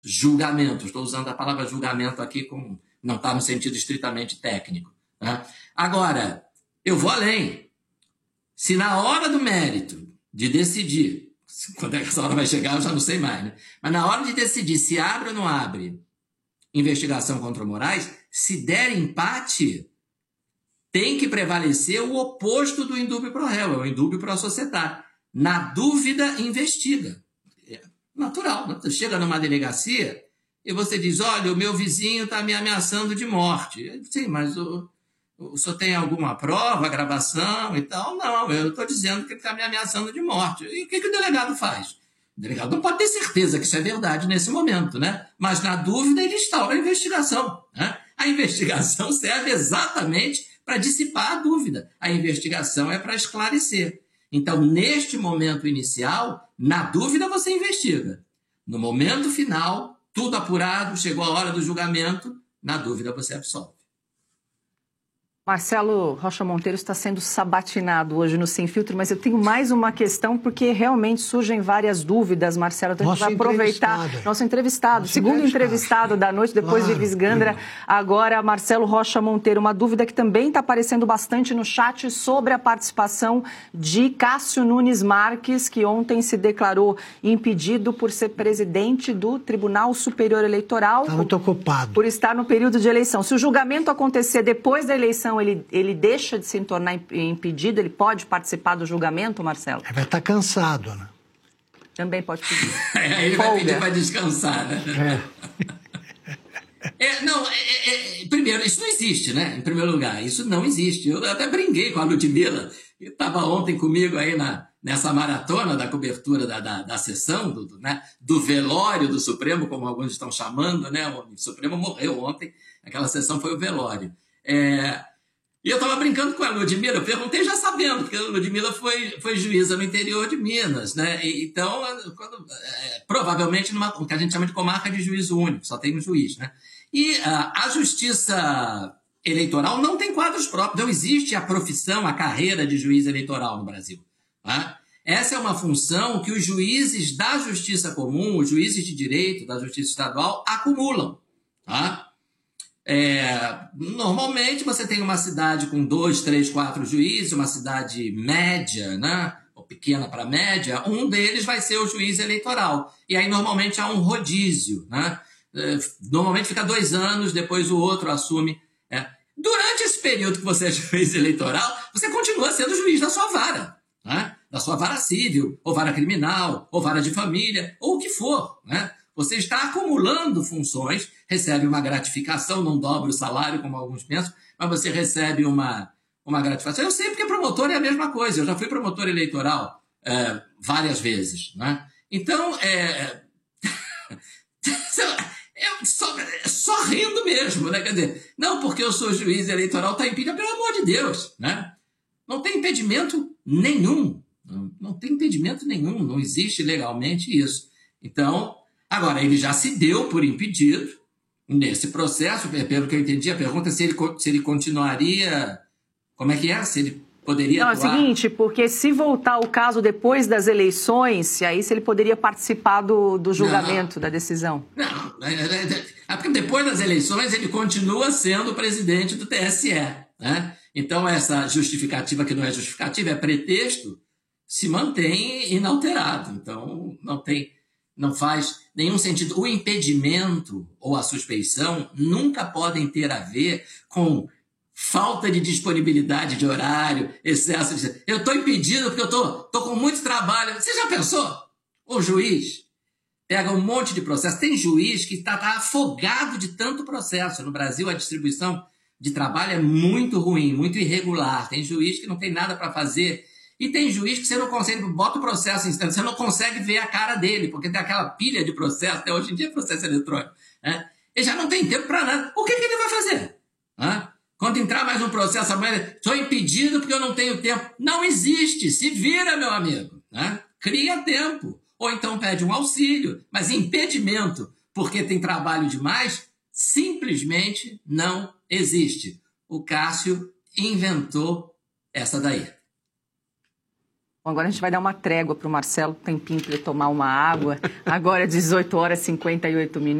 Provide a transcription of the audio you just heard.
julgamento. Estou usando a palavra julgamento aqui, não está no sentido estritamente técnico. Né? Agora, eu vou além. Se na hora do mérito de decidir, quando é que essa hora vai chegar, eu já não sei mais, né? Mas na hora de decidir se abre ou não abre investigação contra o Moraes, se der empate, tem que prevalecer o oposto do indúbio pro réu, é o indúbio pro societá. Na dúvida, investiga. É natural. Né? Você chega numa delegacia e você diz, olha, o meu vizinho está me ameaçando de morte. Sim, mas o senhor tem alguma prova, gravação e tal? Não, eu estou dizendo que ele está me ameaçando de morte. E o que o delegado faz? O delegado não pode ter certeza que isso é verdade nesse momento, né? Mas, na dúvida, ele instaura a investigação. Né? A investigação serve exatamente para dissipar a dúvida. A investigação é para esclarecer. Então, neste momento inicial, na dúvida você investiga. No momento final, tudo apurado, chegou a hora do julgamento, na dúvida você absolve. Marcelo Rocha Monteiro está sendo sabatinado hoje no Sem Filtro, mas eu tenho mais uma questão, porque realmente surgem várias dúvidas, Marcelo. Então a gente vai aproveitar. Nosso entrevistado, segundo entrevistado da noite, depois de Visgandra, agora Marcelo Rocha Monteiro. Uma dúvida que também está aparecendo bastante no chat sobre a participação de Cássio Nunes Marques, que ontem se declarou impedido por ser presidente do Tribunal Superior Eleitoral. Está muito ocupado. Por estar no período de eleição. Se o julgamento acontecer depois da eleição, ele deixa de se tornar impedido? Ele pode participar do julgamento, Marcelo? Ele vai estar cansado, né? Também pode pedir. Ele vai pedir para descansar, né? Primeiro, isso não existe, né? Em primeiro lugar, isso não existe. Eu até brinquei com a Ludmila, que estava ontem comigo aí nessa maratona da cobertura da sessão, do velório do Supremo, como alguns estão chamando, né? O Supremo morreu ontem, aquela sessão foi o velório. E eu estava brincando com a Ludmila, eu perguntei já sabendo, porque a Ludmila foi juíza no interior de Minas, né? Então, provavelmente numa o que a gente chama de comarca de juízo único, só tem um juiz, né? E a justiça eleitoral não tem quadros próprios, não existe a profissão, a carreira de juiz eleitoral no Brasil. Tá? Essa é uma função que os juízes da justiça comum, os juízes de direito da justiça estadual, acumulam. Tá? Normalmente você tem uma cidade com 2, 3, 4 juízes, uma cidade média, né? Ou pequena para média, um deles vai ser o juiz eleitoral. E aí normalmente há um rodízio, né? Normalmente fica 2 anos, depois o outro assume. Durante esse período que você é juiz eleitoral, você continua sendo juiz da sua vara, né? Da sua vara civil, ou vara criminal, ou vara de família, ou o que for, né? Você está acumulando funções, recebe uma gratificação, não dobra o salário, como alguns pensam, mas você recebe uma gratificação. Eu sei porque promotor é a mesma coisa. Eu já fui promotor eleitoral várias vezes. Né? Então, só rindo mesmo. Né? Quer dizer, não porque eu sou juiz eleitoral está impedido, pelo amor de Deus. Né? Não tem impedimento nenhum. Não tem impedimento nenhum. Não existe legalmente isso. Então... Agora, ele já se deu por impedido nesse processo, pelo que eu entendi, a pergunta é se ele continuaria... Como é que é? Se ele poderia atuar... Não, é o seguinte, porque se voltar o caso depois das eleições, se ele poderia participar do julgamento, da decisão. Não, porque depois das eleições ele continua sendo presidente do TSE. Né? Então, essa justificativa que não é justificativa, é pretexto, se mantém inalterado. Então, não faz nenhum sentido. O impedimento ou a suspeição nunca podem ter a ver com falta de disponibilidade de horário, excesso de... Eu estou impedido porque eu tô com muito trabalho. Você já pensou? O juiz pega um monte de processo. Tem juiz que está afogado de tanto processo. No Brasil, a distribuição de trabalho é muito ruim, muito irregular. Tem juiz que não tem nada para fazer. E tem juiz que você não consegue, bota o processo em instante, você não consegue ver a cara dele, porque tem aquela pilha de processo, até hoje em dia é processo eletrônico. Né? Ele já não tem tempo para nada. O que ele vai fazer? Quando entrar mais um processo, amanhã, sou impedido porque eu não tenho tempo. Não existe, se vira, meu amigo. Né? Cria tempo. Ou então pede um auxílio, mas impedimento, porque tem trabalho demais, simplesmente não existe. O Cássio inventou essa daí. Bom, agora a gente vai dar uma trégua para o Marcelo, tempinho para ele tomar uma água. Agora 18 horas e 58 minutos.